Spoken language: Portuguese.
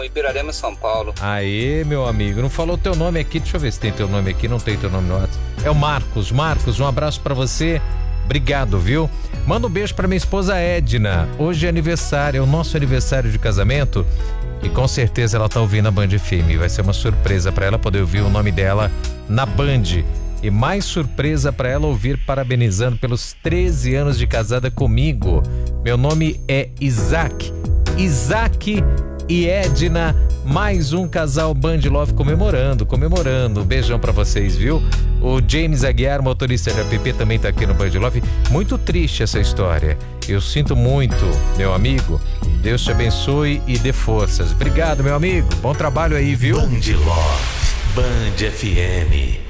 Ibirarema, São Paulo. Aê, meu amigo, não falou teu nome aqui, deixa eu ver se tem teu nome aqui, não tem teu nome no WhatsApp. É o Marcos, um abraço pra você, obrigado, viu? Manda um beijo pra minha esposa Edna, hoje é aniversário, é o nosso aniversário de casamento e com certeza ela tá ouvindo a Band FM, vai ser uma surpresa pra ela poder ouvir o nome dela na Band. E mais surpresa para ela ouvir parabenizando pelos 13 anos de casada comigo. Meu nome é Isaac e Edna, mais um casal Band Love comemorando. Beijão para vocês, viu? O James Aguiar, motorista de app, também tá aqui no Band Love. Muito triste essa história. Eu sinto muito, meu amigo. Deus te abençoe e dê forças. Obrigado, meu amigo. Bom trabalho aí, viu? Band Love, Band FM.